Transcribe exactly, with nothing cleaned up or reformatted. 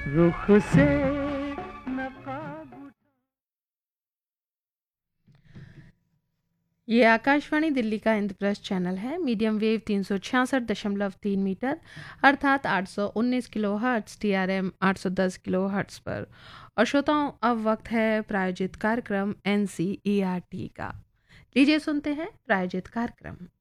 रुख से नकाब उठा। ये आकाशवाणी दिल्ली का इंद्रप्रस्थ चैनल है। मीडियम वेव तीन सौ छियासठ दशमलव तीन मीटर अर्थात आठ सौ उन्नीस kilo hertz, T R M आठ सौ दस किलो हर्ट्स पर। और श्रोताओं, अब वक्त है प्रायोजित कार्यक्रम N C E R T का। लीजिए सुनते हैं प्रायोजित कार्यक्रम।